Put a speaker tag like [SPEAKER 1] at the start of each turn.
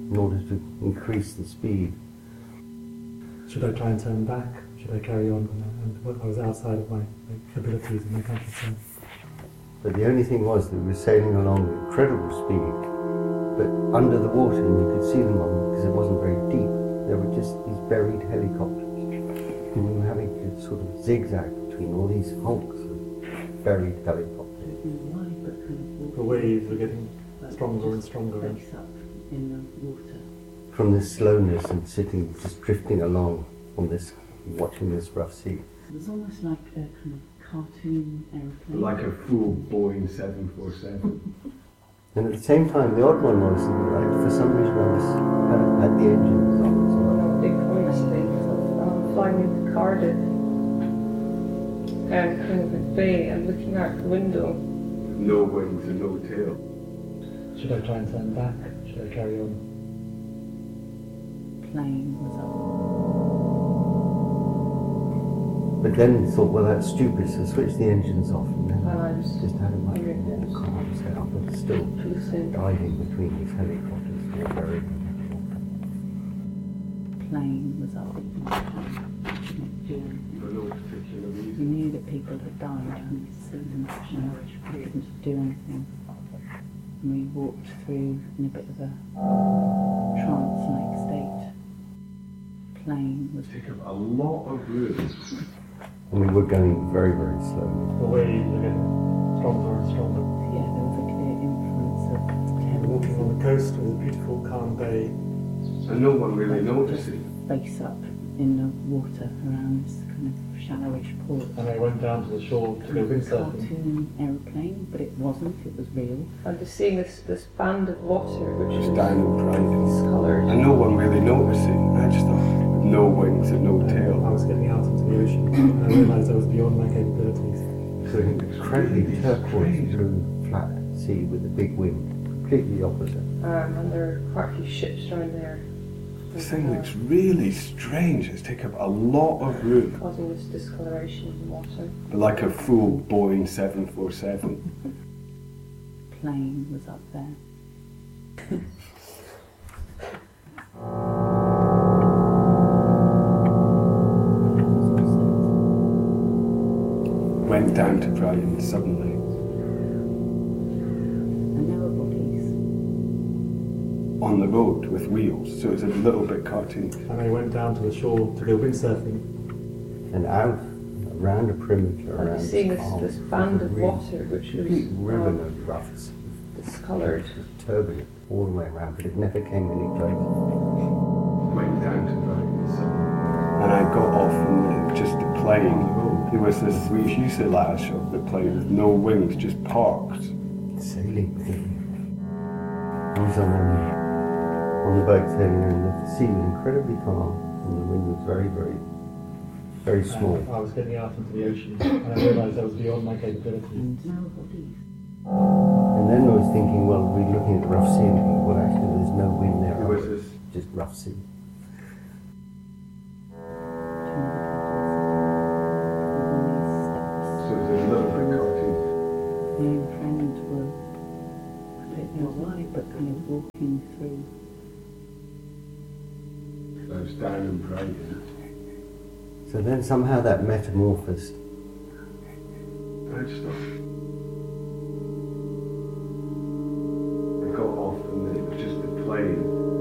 [SPEAKER 1] in order to increase the speed.
[SPEAKER 2] Should I try and turn back? Should I carry on? And I was outside of my abilities and my comfort zone.
[SPEAKER 1] But the only thing was that we were sailing along at incredible speed, but under the water, and you could see them on, because it wasn't very deep, there were just these buried helicopters. And we were having to sort of zigzag between all these hulks of buried helicopters.
[SPEAKER 2] The waves were getting stronger and stronger.
[SPEAKER 3] In the water.
[SPEAKER 1] From this slowness and sitting, just drifting along on this, watching this rough sea.
[SPEAKER 3] It was almost like a kind of cartoon aeroplane.
[SPEAKER 4] Like a full Boeing 747.
[SPEAKER 1] And at the same time, the odd one was that for some reason I had the engines on as well.
[SPEAKER 5] Big coincidence of flying into Cardiff and kind of a bay and looking out the window.
[SPEAKER 4] No wings and no tail.
[SPEAKER 2] Should I try and turn back? Should I carry on?
[SPEAKER 3] Plane was up.
[SPEAKER 1] But then thought, well, that's stupid, so switch the engines off, and then
[SPEAKER 5] And I was
[SPEAKER 1] just had a much more calm setup, but still diving between these helicopters that were buried in the water.
[SPEAKER 3] Plane was up. Didn't do anything.
[SPEAKER 4] For no particular
[SPEAKER 3] We
[SPEAKER 4] reason.
[SPEAKER 3] knew that people had died and we'd seen them, we didn't do anything. And we walked through in a bit of a trance-like state. Plane was
[SPEAKER 4] Take up a lot of room.
[SPEAKER 1] And we were going very, very slowly.
[SPEAKER 2] The waves were getting stronger and stronger.
[SPEAKER 3] yeah, there was a clear influence of
[SPEAKER 2] Walking on the coast with a beautiful calm bay.
[SPEAKER 4] And no one really noticing.
[SPEAKER 3] face up in the water around this kind of shallowish port.
[SPEAKER 2] And I went down to the shore to go windsurfing.
[SPEAKER 3] Cartoon aeroplane, but it wasn't, it was real.
[SPEAKER 5] And just seeing this band of water which was
[SPEAKER 4] Standing right.
[SPEAKER 5] discoloured.
[SPEAKER 4] And no one really noticing. I just thought, no wings and no
[SPEAKER 2] I
[SPEAKER 4] tail.
[SPEAKER 2] was getting out into the ocean and I realised I was beyond my capabilities.
[SPEAKER 1] So an incredibly turquoise blue flat sea with a big wind, completely opposite.
[SPEAKER 5] And there are quite a few ships around there.
[SPEAKER 4] This thing looks really strange. It's taken up a lot of room.
[SPEAKER 5] Causing this discoloration in the water.
[SPEAKER 4] Like a full Boeing 747.
[SPEAKER 3] Plane was up there.
[SPEAKER 4] Went down to Brighton suddenly.
[SPEAKER 3] And there were bodies.
[SPEAKER 4] On the road with wheels, so it was a little bit cartoon.
[SPEAKER 2] And I went down to the shore to go windsurfing.
[SPEAKER 1] And out, around a perimeter,
[SPEAKER 5] And
[SPEAKER 1] around
[SPEAKER 5] just seeing
[SPEAKER 1] calm,
[SPEAKER 5] this band of
[SPEAKER 1] really
[SPEAKER 5] water which
[SPEAKER 1] complete ribbon
[SPEAKER 5] was
[SPEAKER 1] of roughs,
[SPEAKER 5] discoloured.
[SPEAKER 1] turbulent all the way around, but it never came any closer.
[SPEAKER 4] Went down to Brighton suddenly. And I got off and just the plane. There was this fuselage of the plane with no wings, just parked.
[SPEAKER 1] Sailing. I was on the boat sailing, and the sea was incredibly calm, and the wind was very, very, very small.
[SPEAKER 2] I was getting out into the ocean and I realised I was beyond my capabilities.
[SPEAKER 3] And no bodies.
[SPEAKER 1] And then I was thinking, well, we're looking at the rough sea, and thinking, well, actually, there's no wind there.
[SPEAKER 4] There was this
[SPEAKER 1] Just rough sea.
[SPEAKER 4] So it was a little bit cartoon.
[SPEAKER 3] Me and friends were, I don't know why, but kind of walking through.
[SPEAKER 4] I was down in Brighton.
[SPEAKER 1] So then somehow that metamorphosed.
[SPEAKER 4] I just thought. I got off and it was just the plane.